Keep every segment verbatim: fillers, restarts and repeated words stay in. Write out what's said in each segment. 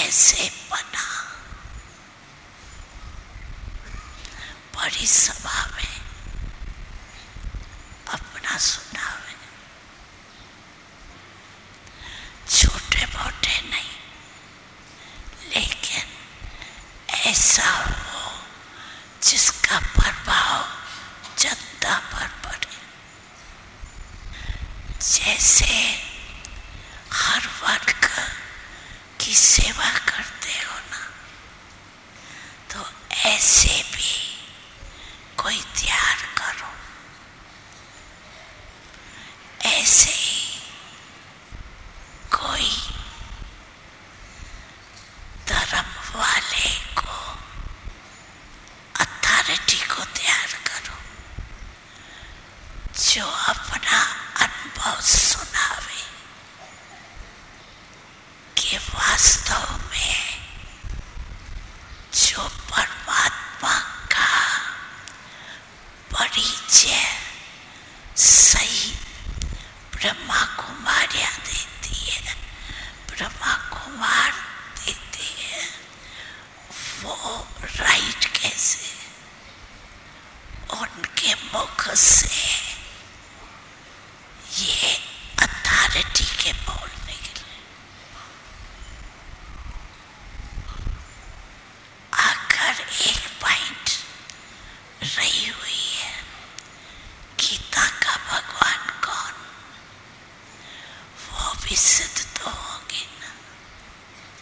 कैसे बना। बड़ी सभा में अपना सुनावे, छोटे मोटे नहीं, लेकिन ऐसा हो जिसका प्रभाव जनता पर पड़े। जैसे हर वर्ग की सेवा करते हो ना, तो ऐसे भी कोई तैयार करो। ऐसे ही कोई धर्म वाले को, अथॉरिटी को तैयार करो, जो अपना अनुभव सुनावे कि वास्तव में जो परमात्मा का परिचय सही ब्रह्मा कुमारियाँ देती है, ब्रह्मा कुमार देते हैं, वो राइट कैसे उनके मुख से ये अथॉरिटी के बोलने के लिए। अगर एक पॉइंट रही हुई है गीता का भगवान कौन, वो भी सिद्ध तो होगी ना।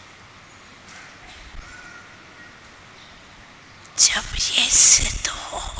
जब ये सिद्ध हो